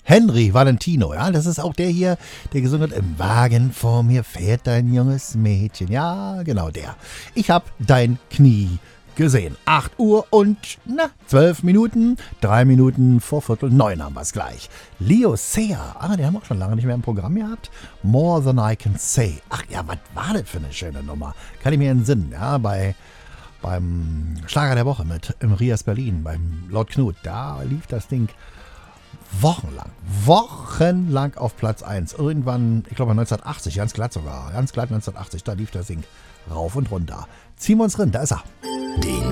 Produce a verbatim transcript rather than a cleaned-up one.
Henry Valentino, ja, das ist auch der hier, der gesungen hat, im Wagen vor mir fährt ein junges Mädchen. Ja, genau der. Ich hab dein Knie gesehen. acht Uhr und, na, zwölf Minuten, drei Minuten vor Viertel neun haben wir es gleich. Leo Sayer, ah, den haben wir auch schon lange nicht mehr im Programm gehabt. More Than I Can Say. Ach ja, was war das für eine schöne Nummer? Kann ich mir entsinnen, ja, bei... Beim Schlager der Woche mit im Rias Berlin, beim Lord Knut, da lief das Ding wochenlang, wochenlang auf Platz eins. Irgendwann, ich glaube neunzehnhundertachtzig, ganz glatt sogar, ganz glatt neunzehnhundertachtzig, da lief das Ding rauf und runter. Ziehen wir uns rein, da ist er. Den